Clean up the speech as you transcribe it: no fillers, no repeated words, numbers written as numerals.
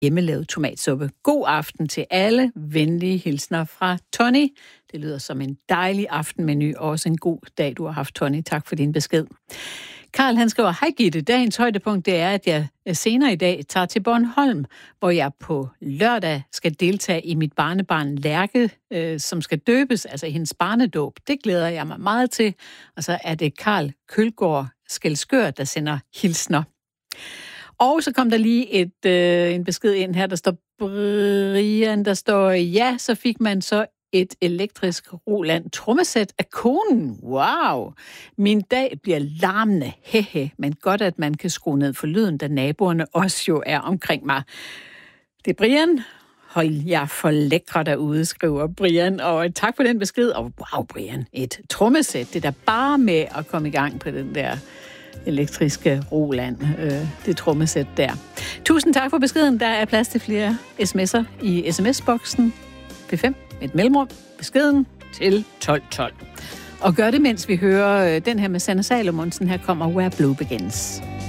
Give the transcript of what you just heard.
hjemmelavet tomatsuppe. God aften til alle. Venlige hilsner fra Tony. Det lyder som en dejlig aftenmenu, og også en god dag, du har haft, Tony. Tak for din besked. Karl, han skriver, hej Gitte, dagens højdepunkt det er, at jeg senere i dag tager til Bornholm, hvor jeg på lørdag skal deltage i mit barnebarn Lærke, som skal døbes, altså hendes barnedåb. Det glæder jeg mig meget til. Og så er det Karl Kølgaard Skelskør, der sender hilsner. Og så kom der lige en besked ind her, der står Brian, der står, ja, så fik man så et elektrisk Roland trommesæt af konen. Wow! Min dag bliver larmende. Hehe, men godt, at man kan skrue ned for lyden, da naboerne også jo er omkring mig. Det er Brian. Hold jer for lækre derude, skriver Brian. Og tak for den besked. Og wow, Brian, et trommesæt. Det er da bare med at komme i gang på den der elektriske Roland, det trommesæt der. Tusind tak for beskeden. Der er plads til flere sms'er i sms-boksen. P5, et mellemrum, beskeden til 1212. Og gør det, mens vi hører den her med Sanne Salomonsen. Her kommer Where Blue Begins.